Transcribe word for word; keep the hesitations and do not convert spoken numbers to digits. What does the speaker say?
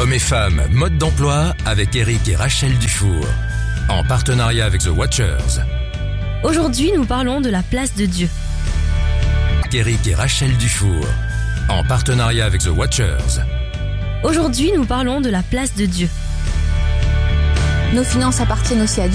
Hommes et femmes, mode d'emploi avec Eric et Rachel Dufour. En partenariat avec The Watchers. Aujourd'hui, nous parlons de la place de Dieu. Eric et Rachel Dufour. En partenariat avec The Watchers. Aujourd'hui, nous parlons de la place de Dieu. Nos finances appartiennent aussi à Dieu.